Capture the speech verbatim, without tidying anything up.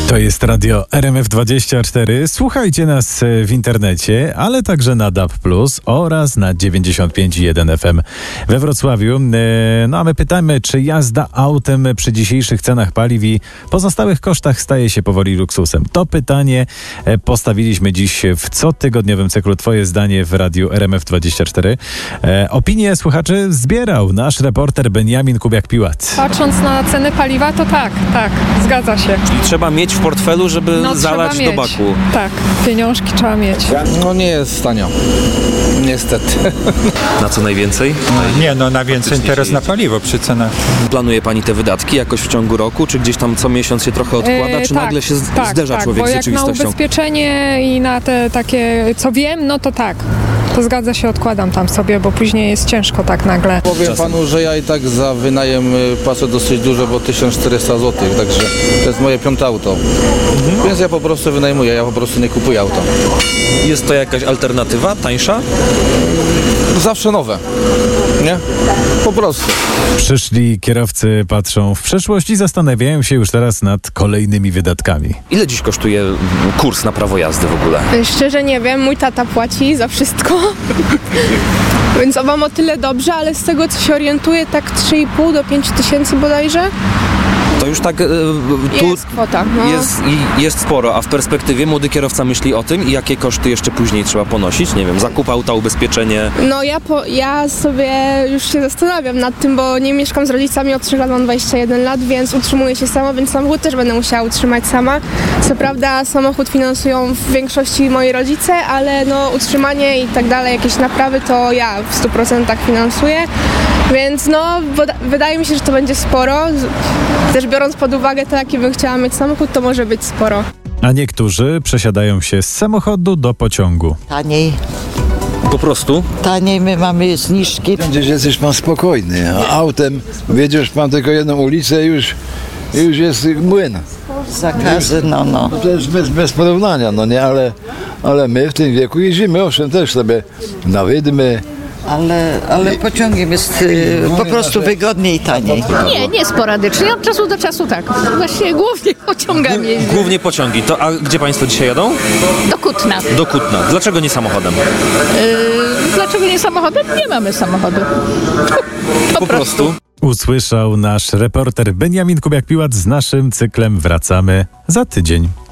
To jest radio R M F dwadzieścia cztery. Słuchajcie nas w internecie, ale także na D A B plus oraz na dziewięćdziesiąt pięć i jeden F M we Wrocławiu. No a my pytamy, czy jazda autem przy dzisiejszych cenach paliw i pozostałych kosztach staje się powoli luksusem? To pytanie postawiliśmy dziś w cotygodniowym cyklu Twoje zdanie w radiu R M F dwadzieścia cztery. Opinie słuchaczy zbierał nasz reporter Beniamin Kubiak-Piłat. Patrząc na ceny paliwa, to tak, tak, zgadza się. Czyli trzeba mieć w portfelu, żeby No, zalać trzeba do mieć. baku. Tak, pieniążki trzeba mieć. No nie jest tanio. Niestety. Na co najwięcej? Nie, no na więcej teraz na paliwo przy cenach. Planuje pani te wydatki jakoś w ciągu roku, czy gdzieś tam co miesiąc się trochę odkłada, E, czy tak, nagle się z- tak, zderza tak, człowiek bo z jak na rzeczywistością? ubezpieczenie i na te takie, co wiem, no to tak. To zgadza się, odkładam tam sobie, bo później jest ciężko tak nagle. Powiem panu, że ja i tak za wynajem y, płacę dosyć dużo, bo tysiąc czterysta złotych, także to jest moje piąte auto. Więc ja po prostu wynajmuję, ja po prostu nie kupuję auta. Jest to jakaś alternatywa, tańsza? Zawsze nowe, nie? Po prostu. Przyszli kierowcy patrzą w przeszłość i zastanawiają się już teraz nad kolejnymi wydatkami. Ile dziś kosztuje kurs na prawo jazdy w ogóle? Szczerze nie wiem, mój tata płaci za wszystko, więc mam o tyle dobrze, ale z tego co się orientuję, tak trzy i pół do pięciu tysięcy bodajże To już tak e, tu jest kwota. No. jest, i- jest sporo, a w perspektywie młody kierowca myśli o tym, jakie koszty jeszcze później trzeba ponosić? Nie wiem, zakup auta, ubezpieczenie. No ja, po, ja sobie już się zastanawiam nad tym, bo nie mieszkam z rodzicami od trzech lat, mam dwadzieścia jeden lat, więc utrzymuję się sama, więc samochód też będę musiała utrzymać sama. Co prawda samochód finansują w większości moi rodzice, ale no utrzymanie i tak dalej, jakieś naprawy to ja w stu procentach finansuję. Więc no, woda- wydaje mi się, że to będzie sporo. Z- Też biorąc pod uwagę to, jaki bym chciała mieć samochód, to może być sporo. A niektórzy przesiadają się z samochodu do pociągu. Taniej, Po prostu taniej my mamy zniżki. Gdzieś jesteś pan spokojny, a autem wiedziesz pan tylko jedną ulicę i już, już jest młyn. Zakazy, no, no. To jest bez, bez porównania, no nie, ale, ale my w tym wieku jeździmy, owszem, też sobie na wydmy. Ale, ale pociągiem jest y, po prostu wygodniej i taniej. Nie, nie sporadycznie, od czasu do czasu tak. Właśnie głównie pociągami jeźdzę. głównie pociągi. To, a gdzie państwo dzisiaj jadą? Do Kutna. Do Kutna. Dlaczego nie samochodem? Yy, dlaczego nie samochodem? Nie mamy samochodu. Po, Po prostu. Usłyszał nasz reporter Beniamin Kubiak-Piłat. Z naszym cyklem wracamy za tydzień.